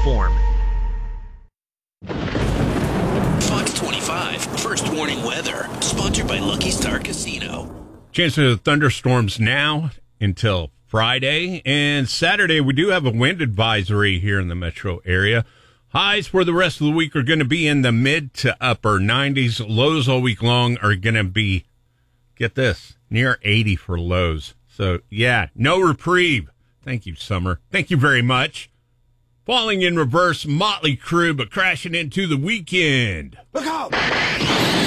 form. Fox 25, First Warning Weather, sponsored by Lucky Star Casino. Chance of thunderstorms now until Friday. And Saturday, we do have a wind advisory here in the metro area. Highs for the rest of the week are going to be in the mid to upper 90s. Lows all week long are going to be, get this, near 80 for lows. So, yeah, no reprieve. Thank you, Summer. Thank you very much. Falling in reverse, Motley Crue, but crashing into the weekend. Look out!